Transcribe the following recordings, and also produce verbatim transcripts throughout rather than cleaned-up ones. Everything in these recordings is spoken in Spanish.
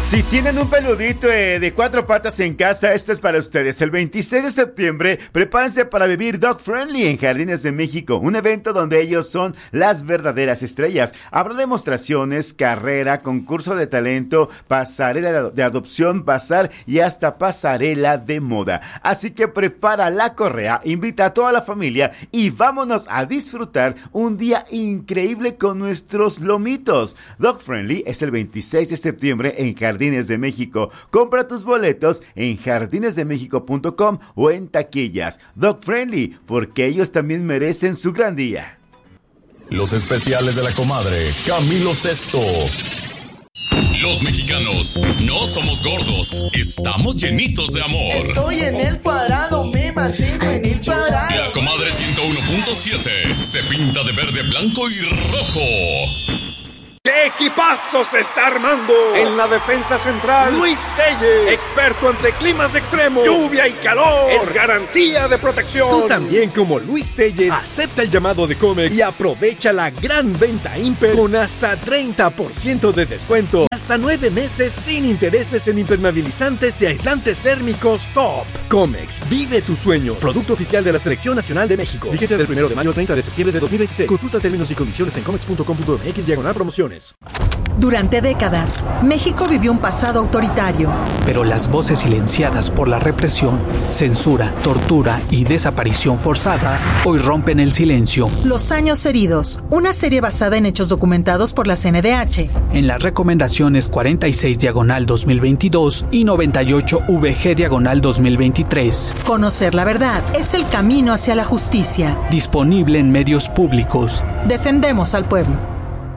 Si tienen un peludito eh, de cuatro patas en casa, esto es para ustedes. El veintiséis de septiembre, prepárense para vivir Dog Friendly en Jardines de México, un evento donde ellos son las verdaderas estrellas. Habrá demostraciones, carrera, concurso de talento, pasarela de adopción, bazar y hasta pasarela de moda. Así que prepara la correa, invita a toda la familia y vámonos a disfrutar un día increíble con nuestros lomitos. Dog Friendly es el veintiséis de septiembre en Jardines de México. Compra tus boletos en jardines de méxico punto com o en taquillas. Dog Friendly, porque ellos también merecen su gran día. Los especiales de la comadre Camilo Sesto. Los mexicanos no somos gordos, estamos llenitos de amor. Estoy en el cuadrado, me mantengo en el cuadrado. La comadre ciento uno punto siete se pinta de verde, blanco y rojo. ¡Qué equipazo se está armando! En la defensa central, Luis Telles, experto ante climas extremos, lluvia y calor, es garantía de protección. Tú también, como Luis Telles, acepta el llamado de Comex y aprovecha la gran venta Imper con hasta treinta por ciento de descuento. Hasta nueve meses sin intereses en impermeabilizantes y aislantes térmicos top. Comex, vive tus sueños. Producto oficial de la Selección Nacional de México. Vigencia del primero de mayo al treinta de septiembre de dos mil veintiséis. Consulta términos y condiciones en comex punto com punto mx diagonal promociones. Durante décadas, México vivió un pasado autoritario. Pero las voces silenciadas por la represión, censura, tortura y desaparición forzada hoy rompen el silencio. Los años heridos, una serie basada en hechos documentados por la C N D H. En las recomendaciones cuarenta y seis diagonal dos mil veintidós y noventa y ocho V G diagonal dos mil veintitrés. Conocer la verdad es el camino hacia la justicia. Disponible en medios públicos. Defendemos al pueblo.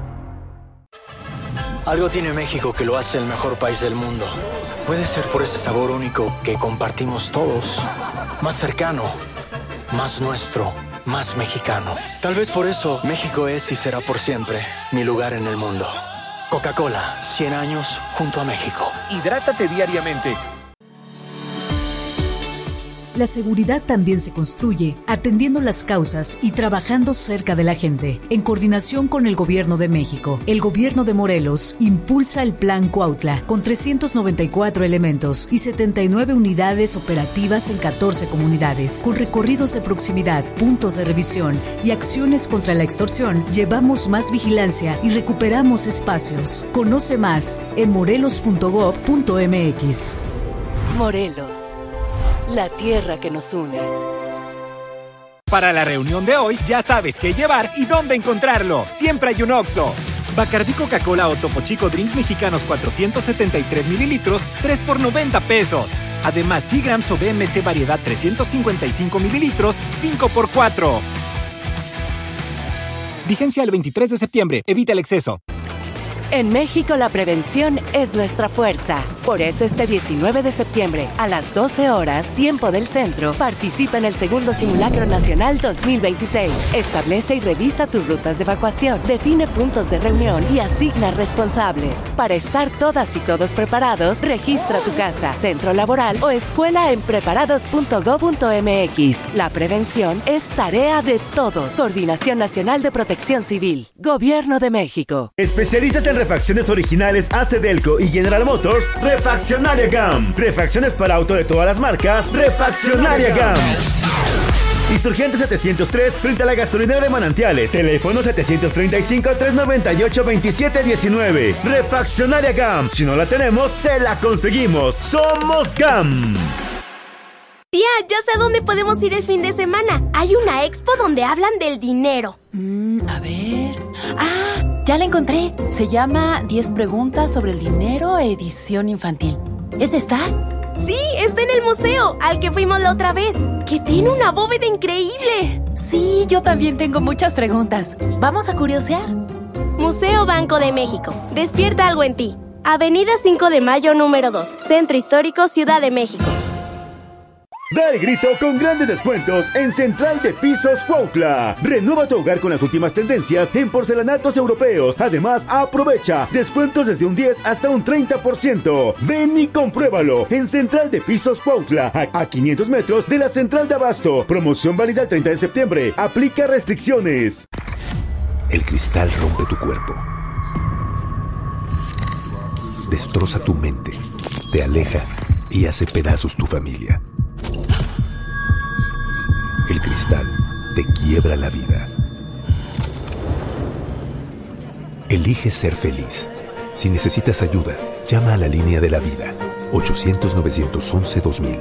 Algo tiene México que lo hace el mejor país del mundo. Puede ser por ese sabor único que compartimos todos. Más cercano, más nuestro, más mexicano. Tal vez por eso México es y será por siempre mi lugar en el mundo. Coca-Cola, cien años junto a México. Hidrátate diariamente. La seguridad también se construye atendiendo las causas y trabajando cerca de la gente. En coordinación con el Gobierno de México, el Gobierno de Morelos impulsa el Plan Cuautla con trescientos noventa y cuatro elementos y setenta y nueve unidades operativas en catorce comunidades. Con recorridos de proximidad, puntos de revisión y acciones contra la extorsión, llevamos más vigilancia y recuperamos espacios. Conoce más en morelos punto gob punto mx. Morelos. La tierra que nos une. Para la reunión de hoy, ya sabes qué llevar y dónde encontrarlo. Siempre hay un Oxxo. Bacardí Coca-Cola o Topo Chico Drinks Mexicanos cuatrocientos setenta y tres mililitros, tres por noventa pesos. Además, Seagrams o B M C Variedad trescientos cincuenta y cinco mililitros, cinco por cuatro. Vigencia el veintitrés de septiembre. Evita el exceso. En México la prevención es nuestra fuerza. Por eso este diecinueve de septiembre, a las doce horas, tiempo del centro, participa en el segundo Simulacro Nacional dos mil veintiséis. Establece y revisa tus rutas de evacuación, define puntos de reunión y asigna responsables. Para estar todas y todos preparados, registra tu casa, centro laboral o escuela en preparados punto gob punto mx. La prevención es tarea de todos. Coordinación Nacional de Protección Civil. Gobierno de México. Especialistas en refacciones originales A C Delco y General Motors, Refaccionaria G A M. Refacciones para auto de todas las marcas, Refaccionaria G A M. Insurgente setecientos tres frente a la gasolinera de Manantiales. Teléfono setecientos treinta y cinco, trescientos noventa y ocho, veintisiete diecinueve. Refaccionaria G A M. Si no la tenemos, se la conseguimos. Somos G A M. Tía, ya sé a dónde podemos ir el fin de semana. Hay una expo donde hablan del dinero. Mm, a ver... ¡Ah! Ya la encontré. Se llama diez preguntas sobre el dinero, edición infantil. ¿Es esta? Sí, está en el museo, al que fuimos la otra vez, que tiene una bóveda increíble. Sí, yo también tengo muchas preguntas. ¿Vamos a curiosear? Museo Banco de México. Despierta algo en ti. Avenida cinco de mayo, número dos. Centro Histórico, Ciudad de México. Da el grito con grandes descuentos en Central de Pisos Cuautla. Renueva tu hogar con las últimas tendencias en porcelanatos europeos. Además, aprovecha descuentos desde un diez hasta un treinta por ciento. Ven y compruébalo en Central de Pisos Cuautla, a, a quinientos metros de la Central de Abasto. Promoción válida el treinta de septiembre. Aplica restricciones. El cristal rompe tu cuerpo, destroza tu mente, te aleja y hace pedazos tu familia. El cristal te quiebra la vida. Elige ser feliz. Si necesitas ayuda, llama a la línea de la vida. ochocientos, novecientos once, dos mil.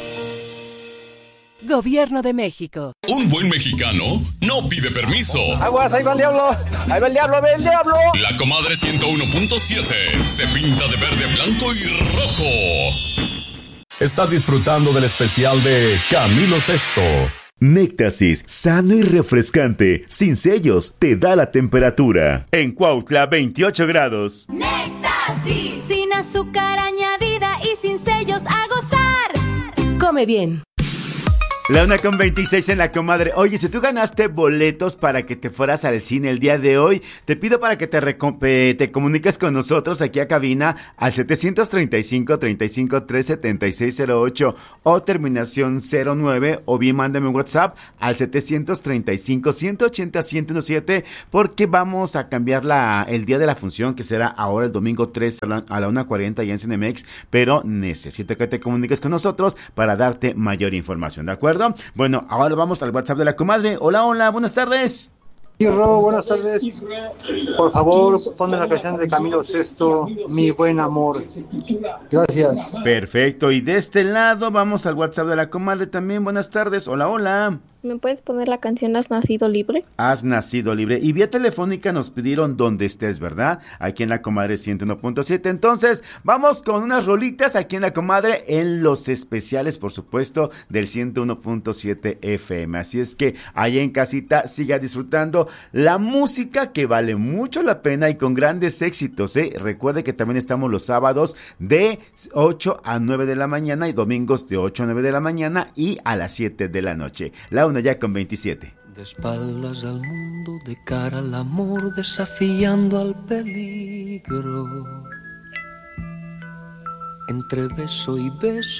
Gobierno de México. Un buen mexicano no pide permiso. Aguas, ahí va el diablo. Ahí va el diablo, ve el diablo. La comadre ciento uno punto siete se pinta de verde, blanco y rojo. Estás disfrutando del especial de Camilo Sesto. Néctasis, sano y refrescante, sin sellos, te da la temperatura. En Cuautla, veintiocho grados. Néctasis, sin azúcar añadida y sin sellos, a gozar. Come bien. La una con veintiséis en la comadre. Oye, si tú ganaste boletos para que te fueras al cine el día de hoy, te pido para que te, recom- te comuniques con nosotros aquí a cabina al setecientos treinta y cinco, treinta y cinco, tres, setenta y seis cero ocho o terminación cero nueve, o bien mándame un WhatsApp al setecientos treinta y cinco, ciento ochenta, ciento diecisiete, porque vamos a cambiar la, el día de la función, que será ahora el domingo tres a la, a la una cuarenta ya en Cinemex, pero necesito que te comuniques con nosotros para darte mayor información, ¿de acuerdo? Bueno, ahora vamos al WhatsApp de la comadre. Hola, hola, buenas tardes. Ro, buenas tardes. Por favor, ponme la canción de Camilo Sesto, Mi Buen Amor. Gracias. Perfecto, y de este lado vamos al WhatsApp de la comadre también. Buenas tardes, hola, hola. ¿Me puedes poner la canción Has Nacido Libre? Has Nacido Libre. Y vía telefónica nos pidieron donde estés, ¿verdad? Aquí en la comadre ciento uno punto siete. Entonces, vamos con unas rolitas aquí en la comadre, en los especiales, por supuesto, del ciento uno punto siete F M. Así es que allá en casita siga disfrutando la música, que vale mucho la pena y con grandes éxitos, ¿eh? Recuerde que también estamos los sábados de ocho a nueve de la mañana y domingos de ocho a nueve de la mañana y a las siete de la noche. La una ya con veintisiete. De espaldas al mundo, de cara al amor, desafiando al peligro. Entre beso y beso